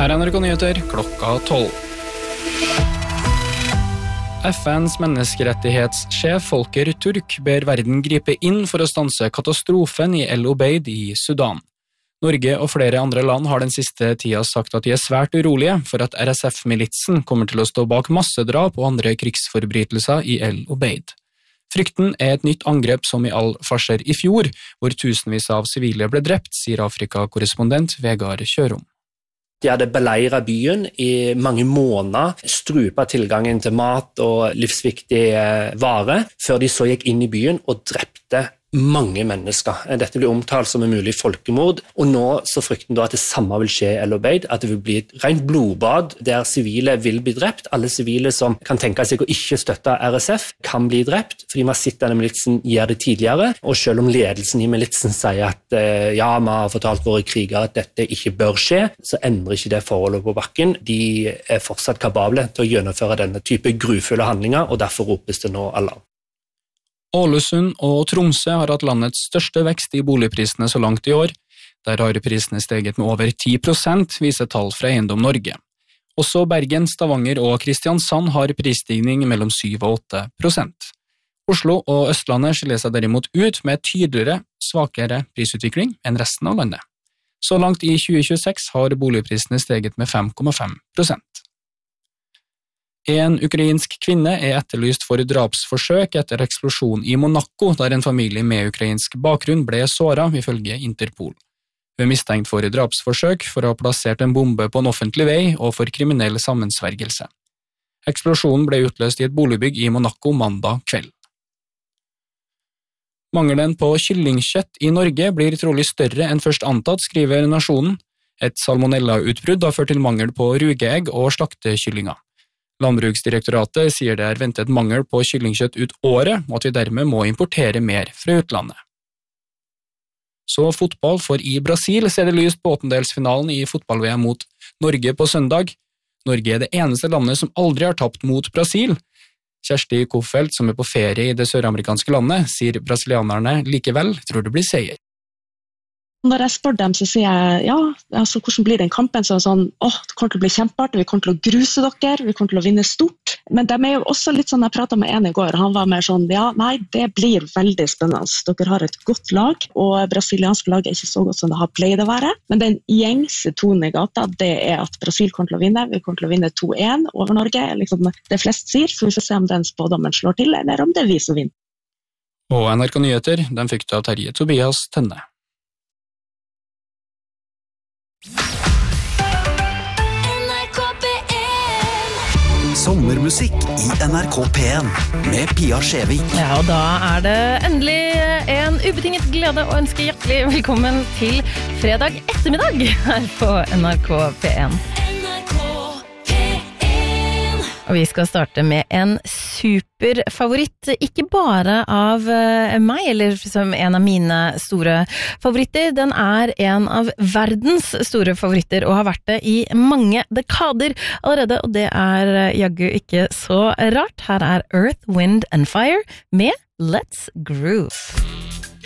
Her NRK Nyheter, klokka 12. FNs menneskerettighetssjef Volker Turk ber verden gripe inn for å stanse katastrofen i El Obeid i Sudan. Norge og flere andre land har den siste tida sagt at de er svært urolige for at RSF-militsen kommer til å stå bak massedrap og andre krigsforbrytelser i El Obeid. Frykten er et nytt angrep som i Al-Fasher i fjor, hvor tusenvis av sivile ble drept, sier Afrika-korrespondent Vegard Kjørom. De hadde beleiret byen i mange måneder, strupet tilgangen til mat og livsviktige varer, før de så gikk inn i byen og drepte mange mennesker. Dette blir omtalt som en mulig folkemord, og nå så frykter da at det samme vil skje i El Obeid, at det vil bli et rent blodbad der sivile vil bli drept. Alle sivile som kan tenke seg å ikke støtte RSF kan bli drept, fordi man har sett denne militsen gjør det tidligere, og selv om ledelsen i militsen sier at ja, vi har fortalt våre krigere at dette ikke bør skje, så endrer ikke det forholdet på bakken. De er fortsatt kapable til å gjennomføre denne type grufulle handlinger, og derfor ropes det nå alarm. Ålesund og Tromsø har hatt landets største vekst i boligprisene så langt i år. Der har prisene steget med over 10%, viser tall fra Eiendom Norge. Også Bergen, Stavanger og Kristiansand har prisstigning mellom 7 og 8%. Oslo og Østlandet skiller seg derimot ut med tydeligere, svakere prisutvikling enn resten av landet. Så langt i 2026 har boligprisene steget med 5,5%. En ukrainsk kvinne er etterlyst for drapsforsøk etter eksplosjon i Monaco, der en familie med ukrainsk bakgrunn ble såret, ifølge Interpol. Hun er mistenkt for drapsforsøk for å ha plassert en bombe på en offentlig vei og for kriminell sammensvergelse. Eksplosjonen ble utløst i et boligbygg i Monaco mandag kveld. Mangelen på kyllingkjøtt i Norge blir trolig større enn først antatt, skriver Nasjonen. Et salmonella-utbrudd har ført til mangel på rugeegg og slaktekyllinger. Landbruksdirektoratet sier det er ventet mangel på kyllingkjøtt ut året, og at vi dermed må importere mer fra utlandet. Så fotball, for i Brasil ser det lyst på åttendelsfinalen i fotball-VM mot Norge på søndag. Norge er det eneste landet som aldri har tapt mot Brasil. Kjersti Koffeldt, som er på ferie i det søramerikanske landet, sier brasilianerne likevel tror det blir seier. Når jeg spør dem, så sier jeg, ja, altså, hvordan blir den kampen? Så sånn, det kommer til å bli kjempart, vi kommer til å gruse dere, vi kommer til å vinne stort. Men de er jo også litt sånn, jeg pratet med en i går, han var mer sånn, ja, nei, det blir veldig spennende. Dere har et godt lag, og brasiliansk lag er ikke så godt som det har pleid å være. Men den gjengse tonen i gata, det er at Brasil kommer til å vinne. Vi kommer til å vinne 2-1 over Norge, liksom det flest sier, så vi får se om den spådommen slår til, eller om det er vi som vinner. Og NRK Nyheter, den fikk av Terje Tobias Tønne. Sommermusikk i NRK P1 med Pia Skjevik. Ja, og da er det endelig en ubetinget glede å ønske hjertelig velkommen til fredag ettermiddag her på NRK P1. Og vi skal starte med en superfavoritt, ikke bare av meg, eller som en av mine store favoritter. Den er en av verdens store favoritter, og har vært det i mange dekader allerede, og det er jaggu ikke så rart. Her er Earth, Wind and Fire med Let's Groove.